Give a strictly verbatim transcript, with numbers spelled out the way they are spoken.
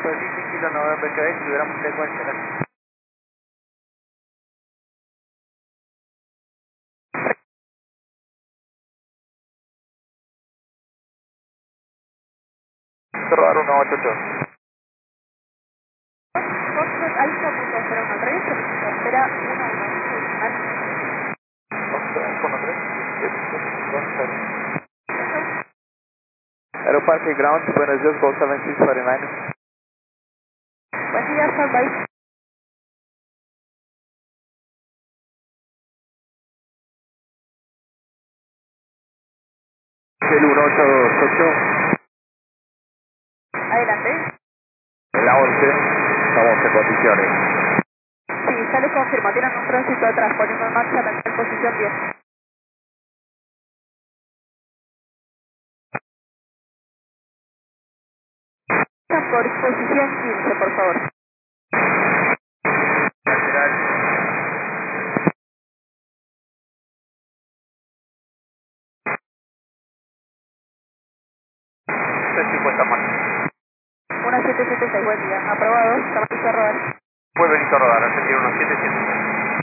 Pacific Kilo November Quebec, liberamos frecuencia. Rodar uno ocho ocho. Foxtrot Alfa punto cero uno tres, espera uno uno uno tres. Aeropacific Ground, Buenos Aires, Go seven six four nine. Buen día, standby. El uno ocho ocho. Adelante. La once, estamos en condiciones. Sí, ya les confirmo, tienen un tránsito atrás, poniendo en marcha la actual posición diez. Por posición quince, por favor. Lateral. trescientos cincuenta más. uno siete siete seis, buen día. Aprobado, Camargo Rodar. Muy Benito Rodar, Argentina uno siete siete.